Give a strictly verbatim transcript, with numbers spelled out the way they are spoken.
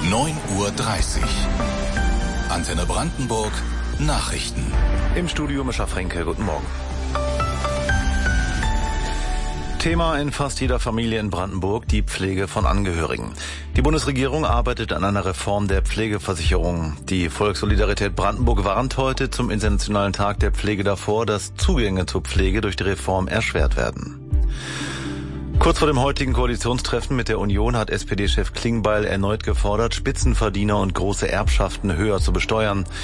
neun Uhr dreißig. Antenne Brandenburg Nachrichten. Im Studio Mischa Frenke, guten Morgen. Thema in fast jeder Familie in Brandenburg, die Pflege von Angehörigen. Die Bundesregierung arbeitet an einer Reform der Pflegeversicherung. Die Volkssolidarität Brandenburg warnt heute zum Internationalen Tag der Pflege davor, dass Zugänge zur Pflege durch die Reform erschwert werden. Kurz vor dem heutigen Koalitionstreffen mit der Union hat S P D-Chef Klingbeil erneut gefordert, Spitzenverdiener und große Erbschaften höher zu besteuern.